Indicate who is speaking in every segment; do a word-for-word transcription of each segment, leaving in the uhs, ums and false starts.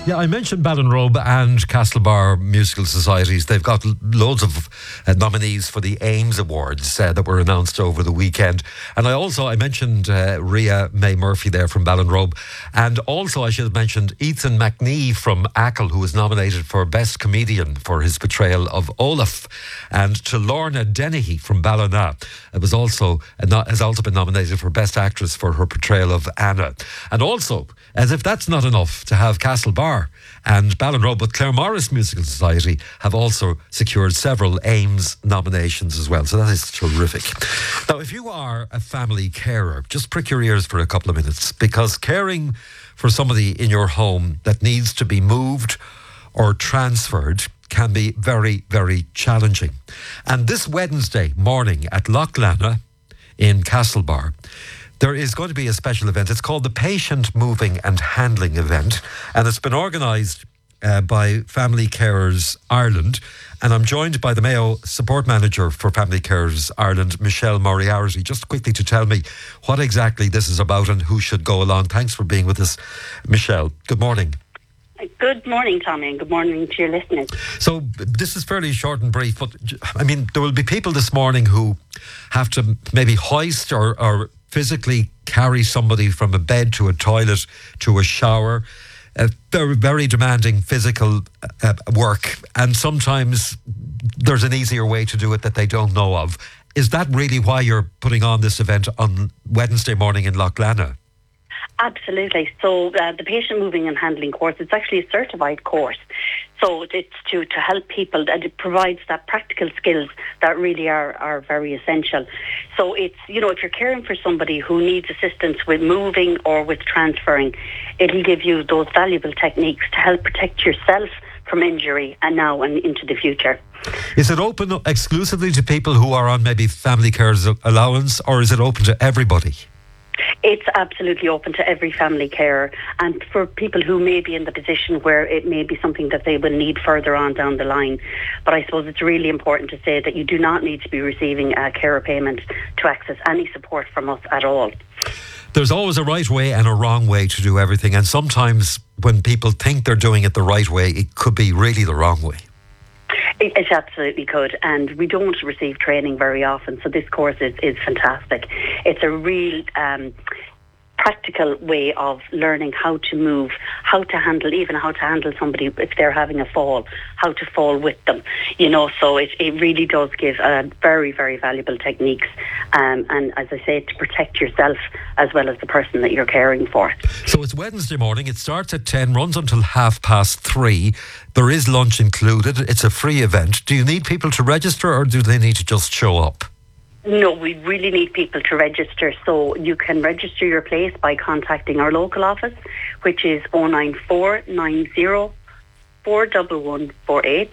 Speaker 1: Yeah, I mentioned Ballinrobe and Castlebar Musical Societies. They've got l- loads of uh, nominees for the AIMS Awards uh, that were announced over the weekend. And I also, I mentioned uh, Ria May Murphy there from Ballinrobe. And also I should have mentioned Ethan McNee from Achill, who was nominated for Best Comedian for his portrayal of Olaf. And to Lorna Dennehy from Ballina, it was also, uh, no, has also been nominated for Best Actress for her portrayal of Anna. And also, as if that's not enough, to have Castlebar and Ballinrobe, but Clare Morris Musical Society have also secured several AIMS nominations as well. So that is terrific. Now, if you are a family carer, just prick your ears for a couple of minutes, because caring for somebody in your home that needs to be moved or transferred can be very, very challenging. And this Wednesday morning at Loughlana in Castlebar, there is going to be a special event. It's called the Patient Moving and Handling Event, and it's been organised uh, by Family Carers Ireland. And I'm joined by the Mayo Support Manager for Family Carers Ireland, Michelle Moriarty, just quickly to tell me what exactly this is about and who should go along. Thanks for being with us, Michelle. Good morning.
Speaker 2: Good morning, Tommy, and good morning to your listeners.
Speaker 1: So this is fairly short and brief, but I mean, there will be people this morning who have to maybe hoist or, or physically carry somebody from a bed to a toilet to a shower. Uh, very, very demanding physical uh, work, and sometimes there's an easier way to do it that they don't know of. Is that really why you're putting on this event on Wednesday morning in Loughlana?
Speaker 2: Absolutely. So uh, the Patient Moving and Handling course, it's actually a certified course. So it's to, to help people, and it provides that practical skills that really are, are very essential. So it's, you know, if you're caring for somebody who needs assistance with moving or with transferring, it'll give you those valuable techniques to help protect yourself from injury and now and into the future.
Speaker 1: Is it open exclusively to people who are on maybe family carers allowance, or is it open to everybody?
Speaker 2: It's absolutely open to every family carer, and for people who may be in the position where it may be something that they will need further on down the line. But I suppose it's really important to say that you do not need to be receiving a carer payment to access any support from us at all.
Speaker 1: There's always a right way and a wrong way to do everything, and sometimes when people think they're doing it the right way, it could be really the wrong way.
Speaker 2: It, it absolutely could, and we don't receive training very often, so this course is, is fantastic. It's a real um, practical way of learning how to move, how to handle, even how to handle somebody if they're having a fall, how to fall with them, you know, so it, it really does give uh, very, very valuable techniques, um, and as I say, to protect yourself as well as the person that you're caring for.
Speaker 1: So it's Wednesday morning, it starts at ten, runs until half past three. There is lunch included. It's a free event. Do you need people to register, or do they need to just show up?
Speaker 2: No, we really need people to register. So you can register your place by contacting our local office, which is oh nine four nine oh four one one four eight,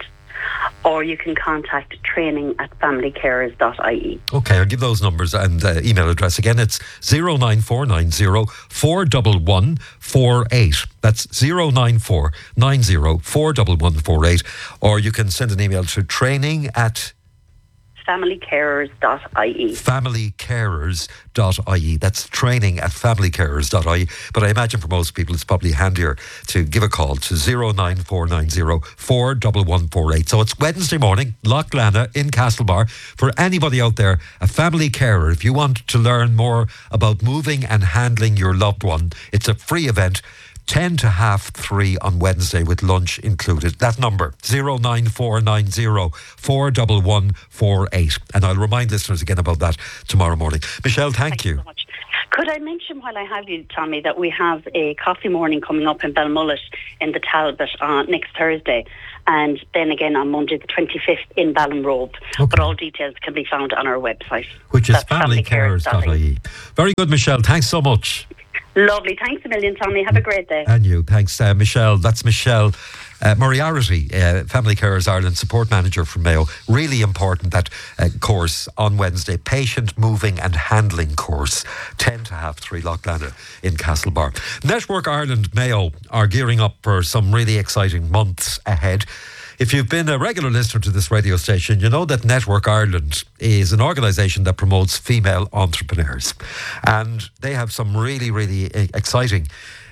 Speaker 2: or you can contact training at family carers dot I E.
Speaker 1: Okay, I'll give those numbers and uh, email address again. It's oh nine four nine oh four one one four eight. That's oh nine four nine oh four one one four eight. Or you can send an email to training at
Speaker 2: family carers dot I E.
Speaker 1: family carers dot I E. That's training at family carers dot I E. But I imagine for most people it's probably handier to give a call to oh nine four nine oh four one one four eight. So it's Wednesday morning, Loughlana in Castlebar. For anybody out there, a family carer, if you want to learn more about moving and handling your loved one, it's a free event. ten to half three on Wednesday with lunch included. That number, oh nine four nine oh four one one four eight. And I'll remind listeners again about that tomorrow morning. Michelle, thank,
Speaker 2: thank
Speaker 1: you.
Speaker 2: you so much. Could I mention while I have you, Tommy, that we have a coffee morning coming up in Belmullet in the Talbot on next Thursday, and then again on Monday the twenty-fifth in Ballinrobe. Okay. But all details can be found on our website,
Speaker 1: which is family carers dot I E. Very good, Michelle. Thanks so much.
Speaker 2: Lovely. Thanks a million, Tommy. Have a great day.
Speaker 1: And you. Thanks, uh, Michelle. That's Michelle uh, Moriarty, uh, Family Carers Ireland Support Manager from Mayo. Really important, that uh, course on Wednesday. Patient Moving and Handling course. ten to half three, Loughlana in Castlebar. Network Ireland Mayo are gearing up for some really exciting months ahead. If you've been a regular listener to this radio station, you know that Network Ireland is an organisation that promotes female entrepreneurs. And they have some really, really exciting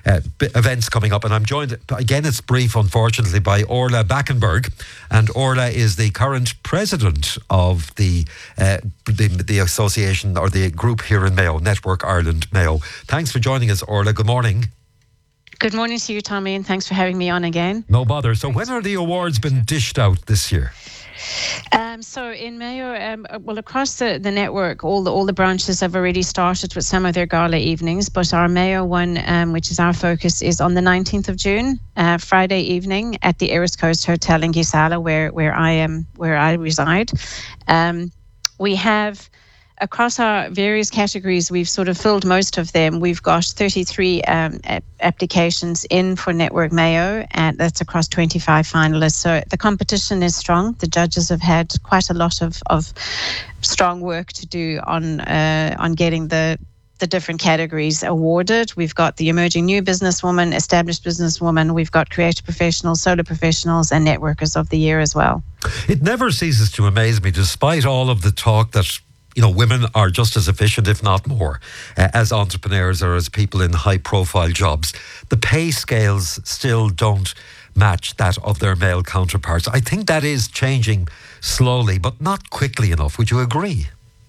Speaker 1: uh, b- events coming up. And I'm joined, again, it's brief, unfortunately, by Orla Backenberg. And Orla is the current president of the, uh, the the association or the group here in Mayo, Network Ireland Mayo. Thanks for joining us, Orla. Good morning.
Speaker 3: Good morning to you, Tommy, and thanks for having me on again.
Speaker 1: No bother. So when are the awards been dished out this year?
Speaker 3: Um, so in Mayo, um, well, across the, the network, all the all the branches have already started with some of their gala evenings. But our Mayo one, um, which is our focus, is on the nineteenth of June, uh, Friday evening at the Eris Coast Hotel in Gisala, where where I am, where I reside. Um, we have. Across our various categories, we've sort of filled most of them. We've got thirty-three um, ap- applications in for Network Mayo, and that's across twenty-five finalists. So the competition is strong. The judges have had quite a lot of, of strong work to do on uh, on getting the the different categories awarded. We've got the emerging new businesswoman, established businesswoman. We've got creative professionals, solo professionals, and networkers of the year as well.
Speaker 1: It never ceases to amaze me, despite all of the talk that you know, women are just as efficient, if not more, uh, as entrepreneurs or as people in high-profile jobs. The pay scales still don't match that of their male counterparts. I think that is changing slowly, but not quickly enough. Would you agree?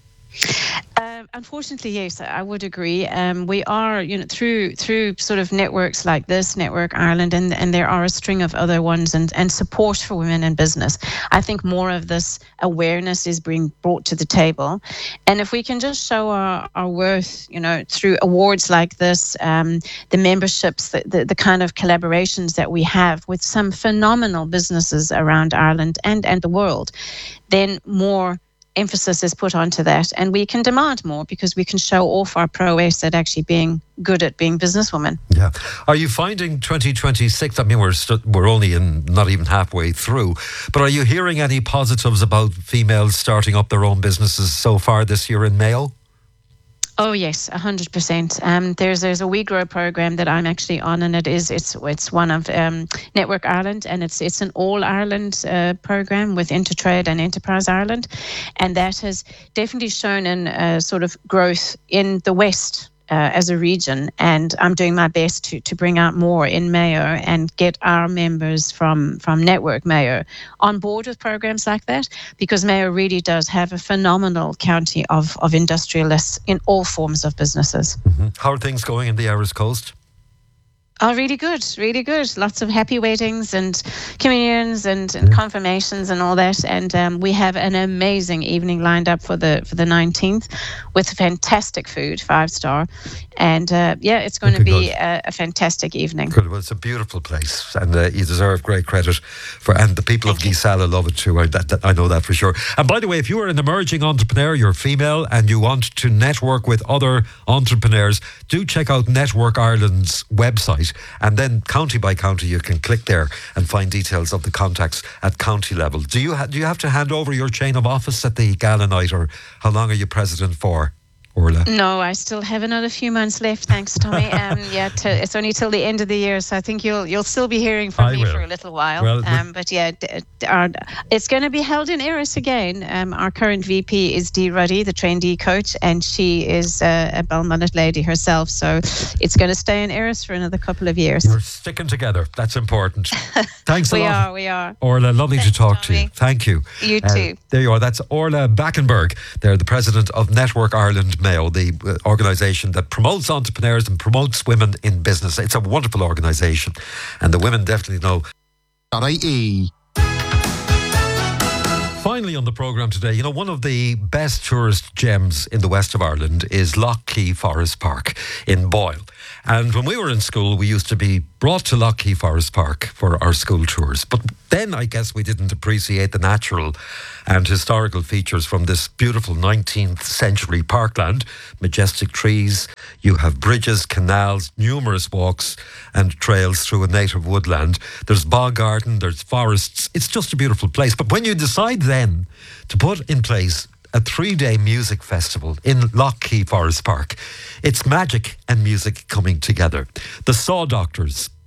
Speaker 3: Um, unfortunately, yes, I would agree. Um, we are, you know, through through sort of networks like this, Network Ireland, and and there are a string of other ones, and and support for women in business. I think more of this awareness is being brought to the table, and if we can just show our, our worth, you know, through awards like this, um, the memberships, the, the the kind of collaborations that we have with some phenomenal businesses around Ireland and and the world, then more emphasis is put onto that, and we can demand more because we can show off our prowess at actually being good at being businesswomen.
Speaker 1: Yeah. Are you finding twenty twenty-six, I mean, we're st- we're only in not even halfway through, but are you hearing any positives about females starting up their own businesses so far this year in Mayo?
Speaker 3: Oh yes, a hundred percent. Um, there's there's a We Grow program that I'm actually on, and it is it's it's one of um, Network Ireland, and it's it's an all Ireland uh, program with Intertrade and Enterprise Ireland, and that has definitely shown in uh, sort of growth in the West. Uh, as a region, and I'm doing my best to to bring out more in Mayo and get our members from from Network Mayo on board with programs like that, because Mayo really does have a phenomenal county of of industrialists in all forms of businesses.
Speaker 1: Mm-hmm. How are things going in the Eris Coast?
Speaker 3: Oh, really good, really good. Lots of happy weddings and communions and, and
Speaker 1: yeah.
Speaker 3: confirmations and all that. And um, we have an amazing evening lined up for the for the nineteenth with fantastic food, five star. And uh, yeah, it's going Looking to be a, a fantastic evening.
Speaker 1: Good. Well, it's a beautiful place, and uh, you deserve great credit for. And the people
Speaker 3: Thank
Speaker 1: of Gisala love it too. I, that, that, I know that for sure. And by the way, if you are an emerging entrepreneur, you're female, and you want to network with other entrepreneurs, do check out Network Ireland's website. And then county by county, you can click there and find details of the contacts at county level. Do you ha- do you have to hand over your chain of office at the gala night, or how long are you president for, Orla?
Speaker 3: No, I still have another few months left, thanks, Tommy. Um, yeah, to, it's only till the end of the year, so I think you'll you'll still be hearing from
Speaker 1: I
Speaker 3: me
Speaker 1: will.
Speaker 3: for a little while.
Speaker 1: Well,
Speaker 3: um, but yeah, d- d- our, it's going to be held in Eris again. Um, our current V P is Dee Ruddy, the trainee coach, and she is uh, a Balmullet lady herself. So it's going to stay in Eris for another couple of years.
Speaker 1: You're sticking together. That's important. Thanks a
Speaker 3: we
Speaker 1: lot.
Speaker 3: We are, we are.
Speaker 1: Orla, lovely
Speaker 3: Thanks,
Speaker 1: to talk
Speaker 3: Tommy.
Speaker 1: to you. Thank you.
Speaker 3: You
Speaker 1: Uh,
Speaker 3: too.
Speaker 1: there you are. That's Orla Backenberg. They're the president of Network Ireland Mayo, the uh, organisation that promotes entrepreneurs and promotes women in business. It's a wonderful organisation, and the women definitely know.
Speaker 4: .ie.
Speaker 1: Finally on the programme today, you know, one of the best tourist gems in the west of Ireland is Lough Key Forest Park in Boyle. And when we were in school, we used to be brought to Lough Key Forest Park for our school tours. But then I guess we didn't appreciate the natural and historical features from this beautiful nineteenth century parkland. Majestic trees, you have bridges, canals, numerous walks and trails through a native woodland. There's bog garden, there's forests. It's just a beautiful place. But when you decide then to put in place a three-day music festival in Lough Key Forest Park, it's magic and music coming together. The Saw Doctors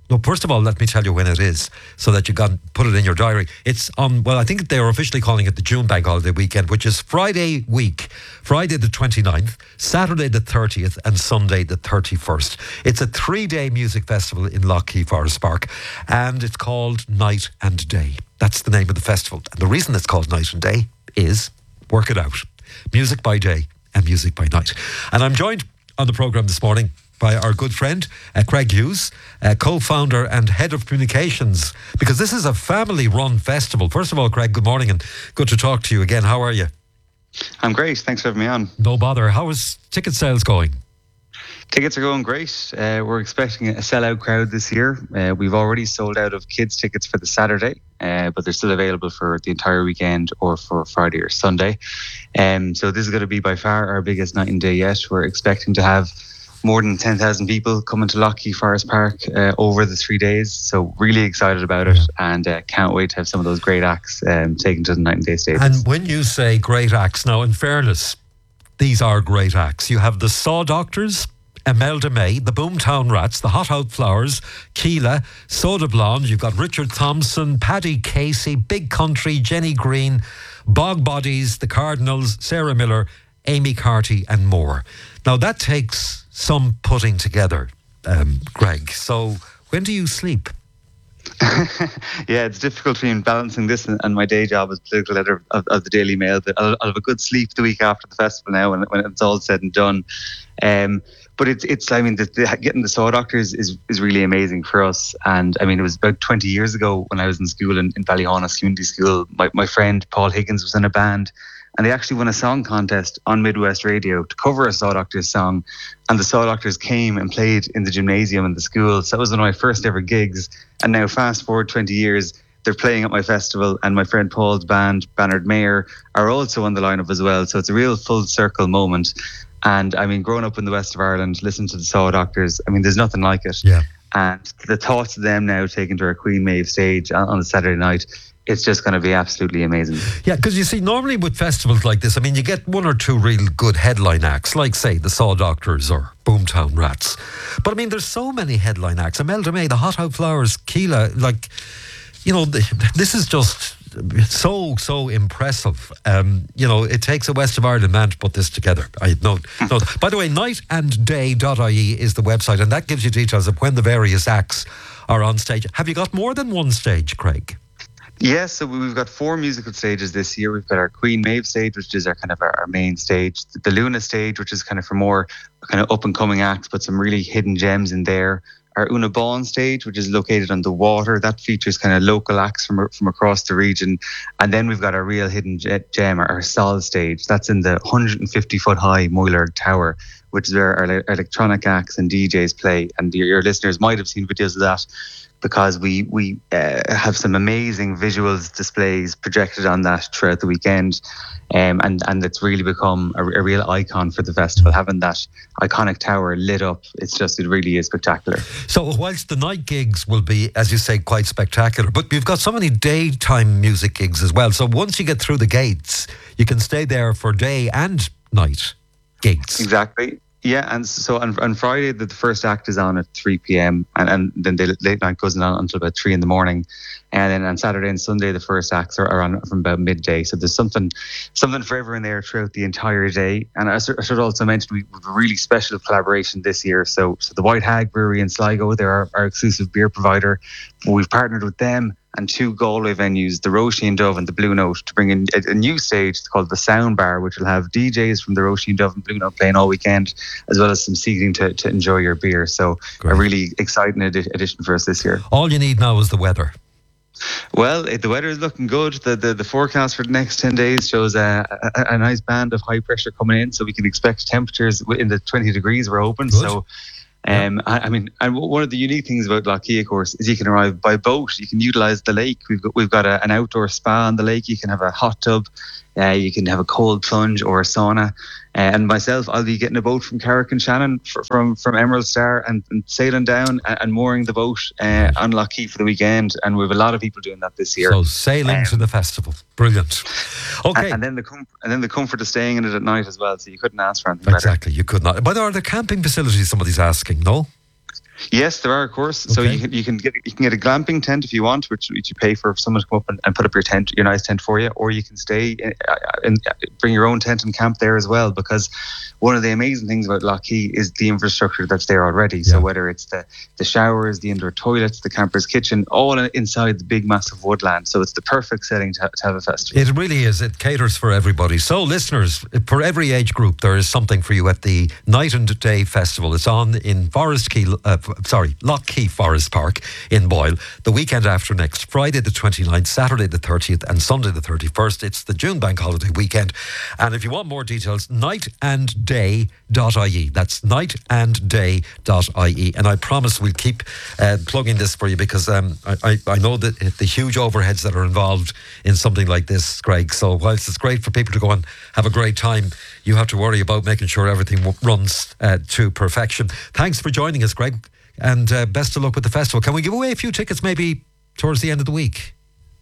Speaker 1: No, first of all, let me tell you when it is so that you can put it in your diary. It's on, well, I think they're officially calling it the June Bank Holiday Weekend, which is Friday week, Friday the twenty-ninth, Saturday the thirtieth and Sunday the thirty-first. It's a three-day music festival in Lough Forest Park and it's called Night and Day. That's the name of the festival. And the reason it's called Night and Day is, work it out, music by day and music by night. And I'm joined on the programme this morning by our good friend, uh, Craig Hughes, uh, co-founder and head of communications, because this is a family-run festival. First of all, Craig, good morning and good to talk to you again. How are you?
Speaker 5: I'm great. Thanks for having me on.
Speaker 1: No bother. How is ticket sales going?
Speaker 5: Tickets are going great. Uh, we're expecting a sellout crowd this year. Uh, we've already sold out of kids' tickets for the Saturday, uh, but they're still available for the entire weekend or for Friday or Sunday. Um, so this is going to be by far our biggest night and day yet. We're expecting to have more than ten thousand people coming to Lough Forest Park uh, over the three days. So really excited about it, and uh, can't wait to have some of those great acts um, taken to the night and day stages.
Speaker 1: And when you say great acts, now in fairness, these are great acts. You have the Saw Doctors, Imelda May, the Boomtown Rats, the Hot Out Flowers, Keela, Soda Blonde. You've got Richard Thompson, Paddy Casey, Big Country, Jenny Green, Bog Bodies, the Cardinals, Sarah Miller, Amy Carty and more. Now that takes some putting together, um, Greg. So when do you sleep?
Speaker 5: Yeah, it's difficult for me in balancing this and, and my day job as political editor of, of the Daily Mail, but I'll, I'll have a good sleep the week after the festival now when, when it's all said and done. Um, but it's, it's I mean, the, the, getting the Saw Doctors is, is really amazing for us. And I mean, it was about twenty years ago when I was in school in, in Ballyhonus Community School. My, my friend Paul Higgins was in a band, and they actually won a song contest on Midwest Radio to cover a Saw Doctors song. And the Saw Doctors came and played in the gymnasium in the school. So that was one of my first ever gigs. And now fast forward twenty years, they're playing at my festival, and my friend Paul's band, Bannard Mayer, are also on the lineup as well. So it's a real full circle moment. And I mean, growing up in the west of Ireland, listening to the Saw Doctors, I mean, there's nothing like it.
Speaker 1: Yeah.
Speaker 5: And the thoughts of them now taken to our Queen Maeve stage on, on a Saturday night, it's just going to be absolutely amazing.
Speaker 1: Yeah, because you see, normally with festivals like this, I mean, you get one or two real good headline acts, like, say, the Saw Doctors or Boomtown Rats. But, I mean, there's so many headline acts. Imelda May, the Hot Out Flowers, Keela, like, you know, this is just so, so impressive. Um, you know, it takes a West of Ireland man to put this together. I know. No. By the way, night and day dot I E is the website, and that gives you details of when the various acts are on stage. Have you got more than one stage, Craig?
Speaker 5: Yes, so we've got four musical stages this year. We've got our Queen Maeve stage, which is our kind of our, our main stage. The Luna stage, which is kind of for more kind of up and coming acts, but some really hidden gems in there. Our Una Bawn stage, which is located on the water, that features kind of local acts from from across the region. And then we've got our real hidden gem, our Sol stage. That's in the one hundred fifty foot high Moylurg Tower, which is where our electronic acts and D Js play. And your, your listeners might have seen videos of that, because we we uh, have some amazing visuals displays projected on that throughout the weekend. Um, and, and it's really become a, a real icon for the festival, having that iconic tower lit up. It's just, it really is spectacular.
Speaker 1: So whilst the night gigs will be, as you say, quite spectacular, but you've got so many daytime music gigs as well. So once you get through the gates, you can stay there for day and night gigs.
Speaker 5: Exactly. Yeah, and so on, on Friday, the, the first act is on at three p.m. and, and then the late night goes on until about three in the morning. And then on Saturday and Sunday, the first acts are, are on from about midday. So there's something something for everyone there throughout the entire day. And I, I should also mention we have a really special collaboration this year. So, so the White Hag Brewery in Sligo, they're our, our exclusive beer provider. We've partnered with them and two Galway venues, the Roisin Dove and the Blue Note, to bring in a, a new stage called the Sound Bar, which will have D Js from the Roisin Dove and Blue Note playing all weekend, as well as some seating to, to enjoy your beer. So Great. A really exciting edi- addition for us this year.
Speaker 1: All you need now is the weather.
Speaker 5: Well, it, the weather is looking good. The, the the forecast for the next ten days shows a, a, a nice band of high pressure coming in, so we can expect temperatures in the twenty degrees. We're open, good. so Um, yeah. I, I mean, and one of the unique things about Lough, of course, is you can arrive by boat. You can utilise the lake. We've got we've got a, an outdoor spa on the lake. You can have a hot tub. Uh, you can have a cold plunge or a sauna. Uh, and myself, I'll be getting a boat from Carrick and Shannon for, from from Emerald Star and, and sailing down and, and mooring the boat uh, on Lough for the weekend. And we have a lot of people doing that this year.
Speaker 1: So sailing um, to the festival, brilliant. Okay,
Speaker 5: and, and then the com- and then the comfort of staying in it at night as well. So you couldn't ask for anything
Speaker 1: exactly.
Speaker 5: better.
Speaker 1: You could not. But are there camping facilities? Somebody's asking. No.
Speaker 5: Yes, there are, of course. So
Speaker 1: Okay.
Speaker 5: you can you can get you can get a glamping tent if you want, which, which you pay for someone to come up and, and put up your tent, your nice tent for you, or you can stay in, uh, and bring your own tent and camp there as well. Because one of the amazing things about Lockheed is the infrastructure that's there already. So
Speaker 1: Yeah.
Speaker 5: whether it's the the showers, the indoor toilets, the camper's kitchen, all inside the big massive woodland. So it's the perfect setting to, ha- to have a festival.
Speaker 1: It really is. It caters for everybody. So, listeners, for every age group, there is something for you at the Night and Day Festival. It's on in Forest Key, uh, sorry, Lockheed Forest Park in Boyle, the weekend after next, Friday the twenty-ninth, Saturday the thirtieth, and Sunday the thirty-first. It's the June Bank Holiday weekend. And if you want more details, night and day dot I E. That's night and day dot I E. And I promise we'll keep uh, plugging this for you because um, I, I, I know that the huge overheads that are involved in something like this, Greg. So whilst it's great for people to go and have a great time, you have to worry about making sure everything w- runs uh, to perfection. Thanks for joining us, Greg, and uh, best of luck with the festival. Can we give away a few tickets maybe towards the end of the week?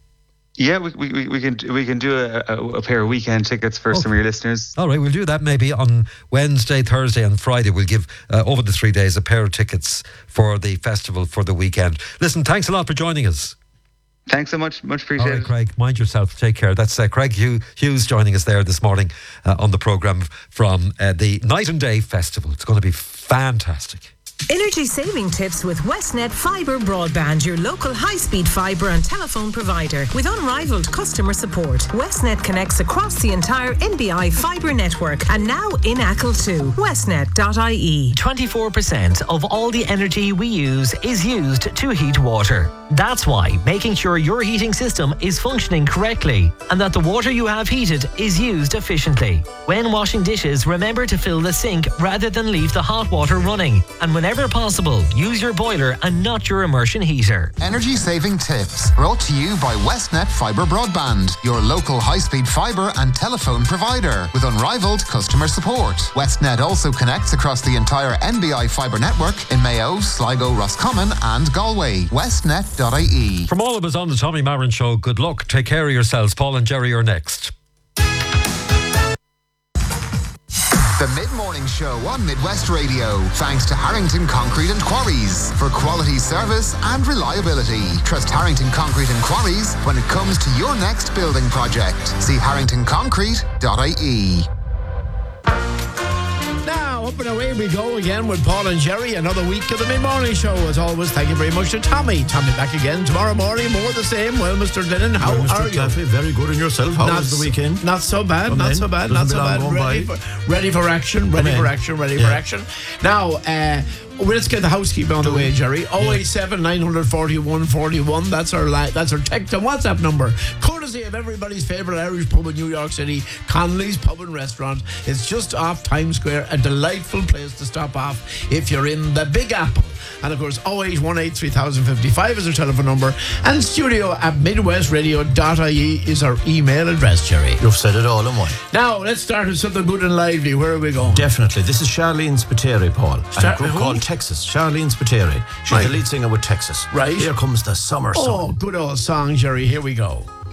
Speaker 5: Yeah, we, we, we can we can do a, a, a pair of weekend tickets for
Speaker 1: Okay.
Speaker 5: some of your listeners.
Speaker 1: All right, we'll do that maybe on Wednesday, Thursday and Friday. We'll give, uh, over the three days, a pair of tickets for the festival for the weekend. Listen, thanks a lot for joining us.
Speaker 5: Thanks so much, much
Speaker 1: All
Speaker 5: appreciated.
Speaker 1: right, Craig, mind yourself. Take care. That's uh, Craig Hugh- Hughes joining us there this morning uh, on the programme from uh, the Night and Day Festival. It's going to be fantastic.
Speaker 6: Energy saving tips with Westnet Fibre Broadband, your local high-speed fibre and telephone provider. With unrivaled customer support, Westnet connects across the entire N B I fibre network and now in Achill too. westnet dot I E.
Speaker 7: twenty-four percent of all the energy we use is used to heat water. That's why making sure your heating system is functioning correctly and that the water you have heated is used efficiently. When washing dishes, remember to fill the sink rather than leave the hot water running. And whenever possible, use your boiler and not your immersion heater.
Speaker 4: Energy saving tips brought to you by Westnet Fibre Broadband, your local high-speed fibre and telephone provider with unrivaled customer support. Westnet also connects across the entire N B I fibre network in Mayo, Sligo, Roscommon and Galway. westnet dot I E.
Speaker 1: From all of us on the Tommy Maron Show, good luck. Take care of yourselves. Paul and Jerry are next.
Speaker 4: The Mid-Morning Show on Midwest Radio. Thanks to Harrington Concrete and Quarries for quality service and reliability. Trust Harrington Concrete and Quarries when it comes to your next building project. See harrington concrete dot I E.
Speaker 8: Now, up and away we go again with Paul and Jerry. Another week of the Mid-Morning Show. As always, thank you very much to Tommy. Tommy back again tomorrow morning. More the same. Well, Mister Lennon, how
Speaker 9: Well, Mister
Speaker 8: are you?
Speaker 9: Claffey, very good. And yourself? How
Speaker 8: Not
Speaker 9: was the
Speaker 8: so-
Speaker 9: weekend?
Speaker 8: Not so bad,
Speaker 9: Come
Speaker 8: not
Speaker 9: in.
Speaker 8: so bad,
Speaker 9: Doesn't
Speaker 8: not so
Speaker 9: belong
Speaker 8: bad.
Speaker 9: going
Speaker 8: Ready
Speaker 9: by.
Speaker 8: for, ready for action, ready
Speaker 9: Come
Speaker 8: for
Speaker 9: in.
Speaker 8: action, ready for
Speaker 9: Yeah.
Speaker 8: action. Now, uh, well, let's get the housekeeping on the way, Jerry. oh eight seven, nine four one, four one. That's our li- that's our text and WhatsApp number. Courtesy of everybody's favourite Irish pub in New York City, Connolly's Pub and Restaurant. It's just off Times Square. A delightful place to stop off if you're in the Big Apple. And of course, oh eight one eight, three thousand fifty-five is our telephone number. And studio at midwest radio dot I E is our email address, Jerry.
Speaker 9: You've said it all in one.
Speaker 8: Now, let's start with something good and lively. Where are we going?
Speaker 9: Definitely. This is Charlene Spiteri, Paul.
Speaker 8: Star-
Speaker 9: and a group
Speaker 8: who?
Speaker 9: called Texas. Charlene Spiteri. She's
Speaker 8: Right.
Speaker 9: the lead singer with Texas.
Speaker 8: Right.
Speaker 9: Here comes the summer
Speaker 8: Oh,
Speaker 9: song.
Speaker 8: good old song, Jerry. Here we go.